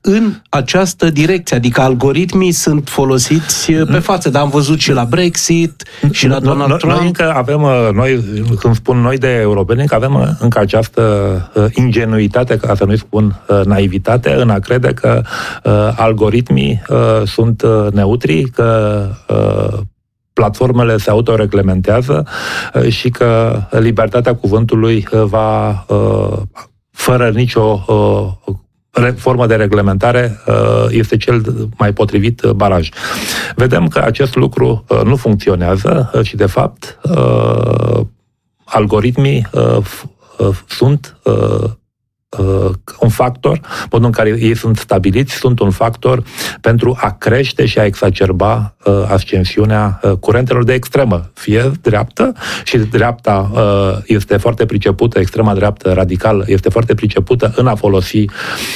în această direcție, adică algoritmii sunt folosiți pe față, dar am văzut și la Brexit, și la Donald Trump. Noi încă avem, când spun noi de europeni, încă avem încă această ingenuitate, ca să nu-i spun naivitate, în a crede că algoritmii sunt neutri, că platformele se autoreglementează și că libertatea cuvântului va, fără nicio formă de reglementare, este cel mai potrivit baraj. Vedem că acest lucru nu funcționează și, de fapt, algoritmii sunt un factor, modul în care ei sunt stabiliți, sunt un factor pentru a crește și a exacerba ascensiunea curentelor de extremă, fie dreaptă, și dreapta este foarte pricepută, extrema dreaptă radicală este foarte pricepută în a folosi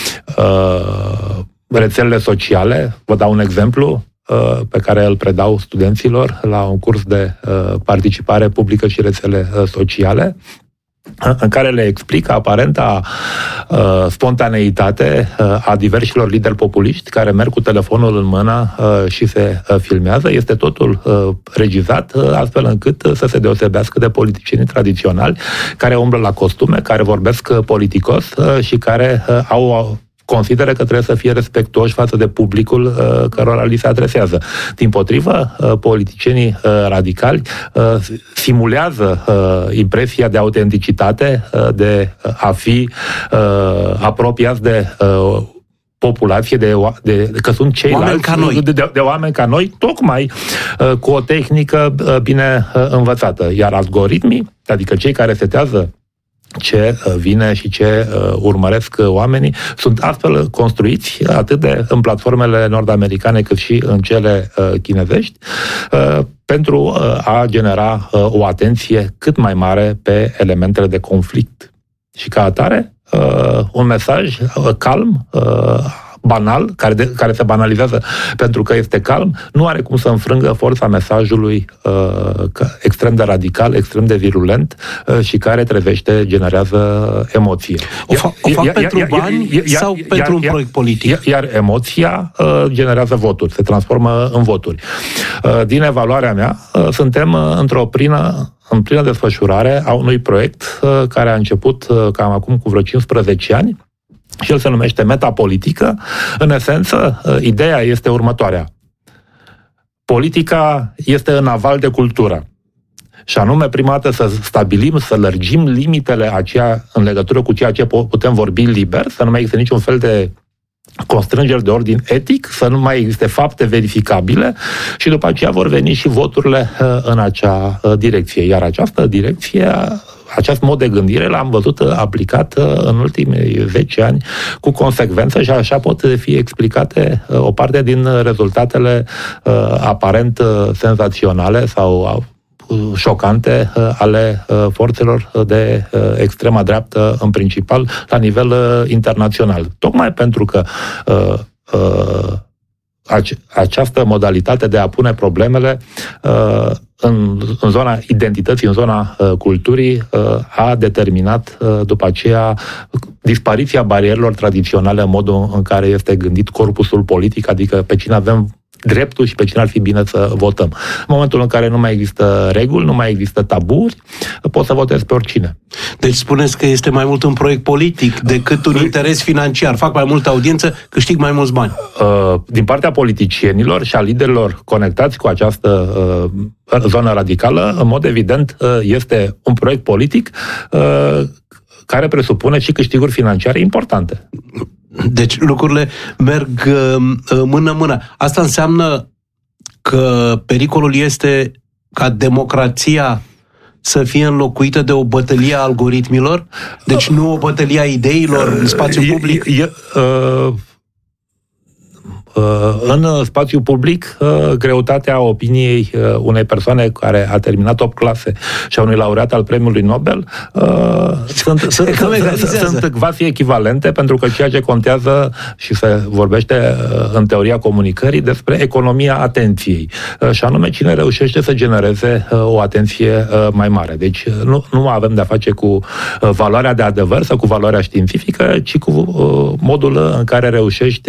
rețelele sociale. Vă dau un exemplu pe care îl predau studenților la un curs de participare publică și rețele sociale, în care le explică aparenta spontaneitate a diversilor lideri populiști care merg cu telefonul în mână și se filmează. Este totul regizat astfel încât să se deosebească de politicienii tradiționali care umblă la costume, care vorbesc politicos și care consideră că trebuie să fie respectuoși față de publicul cărora li se adresează. Dimpotrivă, politicienii radicali simulează impresia de autenticitate, de a fi apropiați de populație, că sunt ceilalți, de oameni ca noi, tocmai cu o tehnică bine învățată. Iar algoritmii, adică cei care setează ce vine și ce urmăresc oamenii, sunt astfel construiți atât în platformele nord-americane cât și în cele chinezești pentru a genera o atenție cât mai mare pe elementele de conflict. Și ca atare, un mesaj calm, banal, care se banalizează pentru că este calm, nu are cum să înfrângă forța mesajului extrem de radical, extrem de virulent și care trezește, generează emoție. O fac pentru bani sau pentru un proiect politic? Iar emoția generează voturi, se transformă în voturi. Din evaluarea mea, suntem în plină desfășurare a unui proiect care a început cam acum cu vreo 15 ani, și el se numește metapolitică. În esență, ideea este următoarea. Politica este în aval de cultură. Și anume, prima dată să stabilim, să lărgim limitele în legătură cu ceea ce putem vorbi liber, să nu mai există niciun fel de constrângeri de ordin etic, să nu mai existe fapte verificabile și după aceea vor veni și voturile în acea direcție. Iar această direcție, acest mod de gândire l-am văzut aplicat în ultimii 10 ani cu consecvență și așa pot fi explicate o parte din rezultatele aparent senzaționale sau șocante ale forțelor de extrema dreaptă, în principal, la nivel internațional. Tocmai pentru că această modalitate de a pune problemele în zona identității, în zona culturii, a determinat după aceea dispariția barierelor tradiționale în modul în care este gândit corpusul politic, adică pe cine avem dreptul și pe cine ar fi bine să votăm. În momentul în care nu mai există reguli, nu mai există taburi, poți să votezi pe oricine. Deci spuneți că este mai mult un proiect politic decât un interes financiar. Fac mai multă audiență, câștig mai mulți bani. Din partea politicienilor și a liderilor conectați cu această zonă radicală, în mod evident, este un proiect politic care presupune și câștiguri financiare importante. Deci lucrurile merg mână-mână. Asta înseamnă că pericolul este ca democrația să fie înlocuită de o bătălie a algoritmilor? Deci nu o bătălie a ideilor în spațiu public? În spațiu public, greutatea opiniei unei persoane care a terminat 8 clase și a unui laureat al premiului Nobel sunt quasi echivalente, pentru că ceea ce contează și se vorbește în teoria comunicării despre economia atenției, și anume cine reușește să genereze o atenție mai mare. Deci nu avem de-a face cu valoarea de adevăr sau cu valoarea științifică, ci cu modul în care reușești